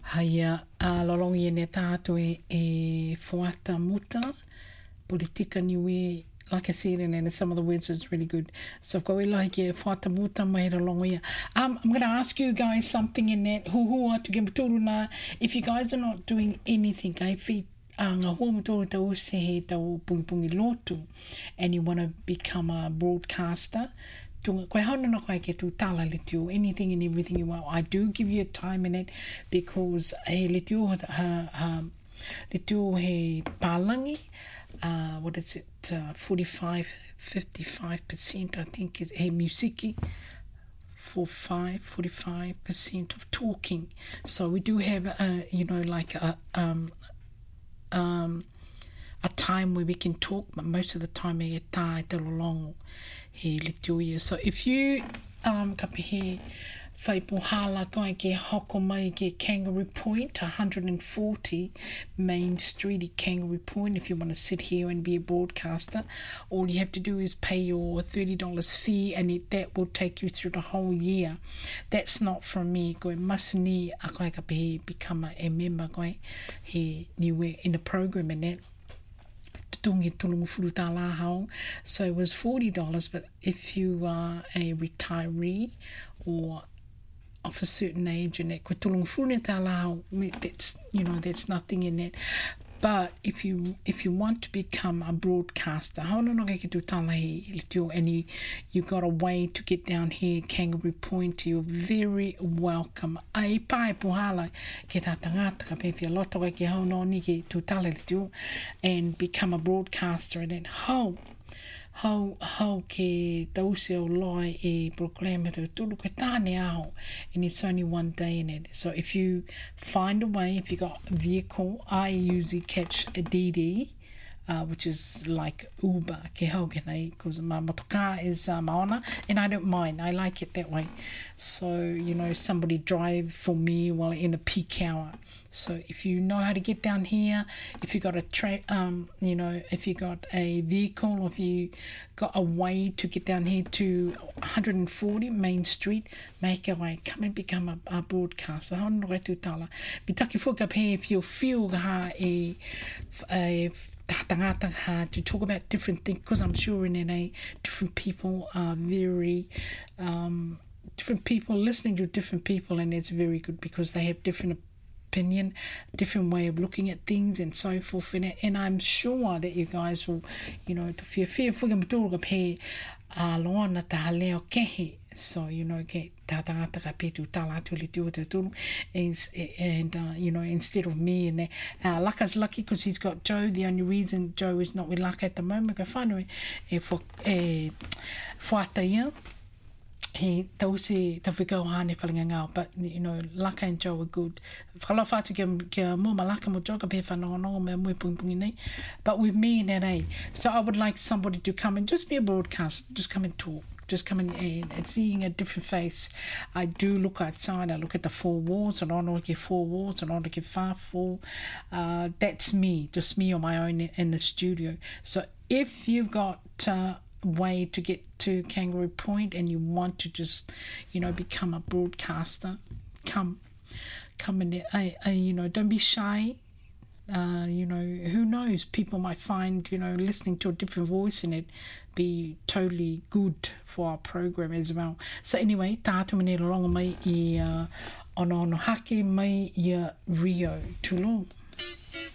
Haia, lolongi ne tātou e whuata muta, politika niwe, like I said, and some of the words is really good. So I've got like whuata muta mai lolongi. I'm going to ask you guys something in that. Huhua tu ke mturuna. If you guys are not doing anything, ngā hua mutoro tau se he tau pungi lotu, and you want to become a broadcaster, koe haunana koe ke tu tala le tiu, anything and everything you want. I do give you a time in it, because le tiu he pālangi, what is it, 55% I think is he musiki, 45% of talking. So we do have like a time where we can talk, but most of the time e tā e te lolongo he le tuia. So if you ka pihe whaipohala koe ke hoko mai ke Kangaroo Point, 140 Main Street, Kangaroo Point. If you want to sit here and be a broadcaster, all you have to do is pay your $30 fee, and that will take you through the whole year. That's not from me. Koe masini a koe ka pihe become a member koe he niwe in the program and that. Tungi tulungu furu tā lahau. So it was $40, but if you are a retiree or of a certain age and that koe tulungu furu tā lahau, that's nothing in it. But if you want to become a broadcaster, and you got a way to get down here, Kangaroo Point, you're very welcome. Ai pai puhala ke tā tangata ka pepe a loto ke hauno ni ke tu tala le and become a broadcaster, and then how ke tausi o loi e proclaim to tulu ke tāne aho, and it's only one day in it. So if you find a way, if you got a vehicle, I usually catch a DD, which is like Uber ke hau ke nei, because my motoka is maona, and I don't mind. I like it that way. So somebody drive for me while in a peak hour. So if you know how to get down here, if you got a if you got a vehicle, or if you got a way to get down here to 140 Main Street, make a way, come and become a broadcaster. Bitaki whakape if you feel a tangata to talk about different things, because I'm sure in NA different people are very different people listening to different people, and it's very good because they have different opinion, different way of looking at things and so forth, and I'm sure that you guys will, to fear loana ta leo kehe. So ke tangata ka petu tala tu le tu and instead of me, and Laka's lucky because he's got Joe. The only reason Joe is not with Laka at the moment, ka whanau for whata ia. He tausi tawhikau hane whalinga ngau, but Laka and Joe are good. Whalawhatu kia mua malaka mo Joe ka pe whanongonongo mea mui pungi nei, but with me in NA. So I would like somebody to come and just be a broadcaster, just come and talk. Just coming in and seeing a different face. I do look outside. I look at the four walls, and I don't look at four walls, and I don't look at far four. That's me, just me on my own in the studio. So if you've got a way to get to Kangaroo Point and you want to just, become a broadcaster, come in there. Don't be shy. Who knows? People might find, listening to a different voice in it be totally good for our program as well. So anyway, tātou mene rongo mai I ono hake mai I Rio Tulu.